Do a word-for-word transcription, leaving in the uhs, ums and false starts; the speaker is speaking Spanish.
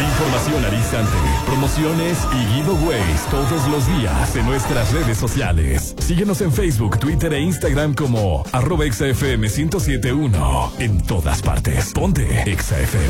Información al instante, promociones y giveaways todos los días en nuestras redes sociales. Síguenos en Facebook, Twitter e Instagram como arroba Exa F M ciento siete punto uno. En todas partes. Ponte Exa F M.